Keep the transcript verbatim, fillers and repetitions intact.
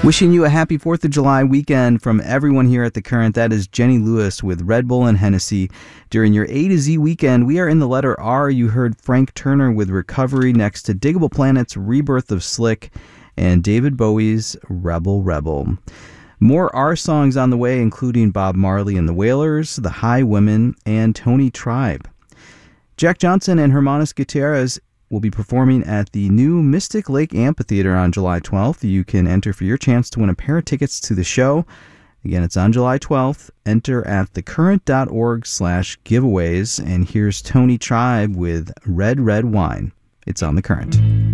Wishing you a happy fourth of July weekend from everyone here at The Current. That is Jenny Lewis with Red Bull and Hennessy. During your A to Z weekend, we are in the letter R. You heard Frank Turner with Recovery next to Diggable Planet's Rebirth of Slick and David Bowie's Rebel Rebel. More R songs on the way, including Bob Marley and the Wailers, The High Women, and Tony Tribe. Jack Johnson and Hermanos Gutierrez will be performing at the new Mystic Lake Amphitheater on July twelfth. You can enter for your chance to win a pair of tickets to the show. Again, it's on July twelfth. Enter at thecurrent.org slash giveaways. And here's Tony Tribe with Red Red Wine. It's on The Current.